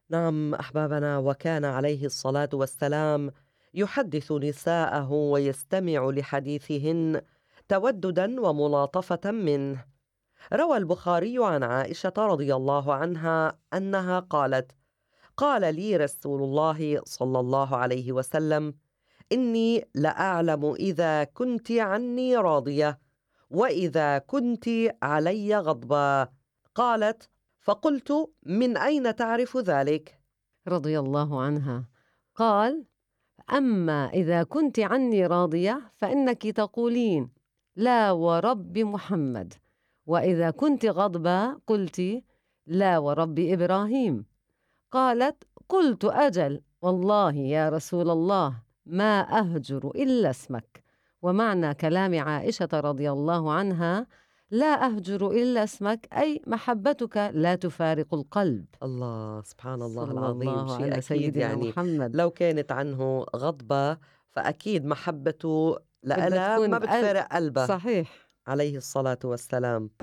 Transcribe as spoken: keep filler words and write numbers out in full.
نعم أحبابنا، وكان عليه الصلاة والسلام يحدث نساءه ويستمع لحديثهن توددا وملاطفة منه. روى البخاري عن عائشة رضي الله عنها أنها قالت: قال لي رسول الله صلى الله عليه وسلم: إني لأعلم إذا كنت عني راضية وإذا كنت علي غضبا. قالت: فقلت: من أين تعرف ذلك؟ رضي الله عنها. قال: أما إذا كنت عني راضية فإنك تقولين لا ورب محمد، وإذا كنت غضبة قلت لا ورب إبراهيم. قالت: قلت أجل والله يا رسول الله ما أهجر إلا اسمك. ومعنى كلام عائشة رضي الله عنها لا أهجر إلا اسمك، أي محبتك لا تفارق القلب. الله، سبحان الله صلى العظيم، الله شيء على أكيد سيدنا يعني محمد. لو كانت عنه غضبة فأكيد محبته بدها لإلها تكون ما بقلب. بتفارق قلبه صحيح. عليه الصلاة والسلام.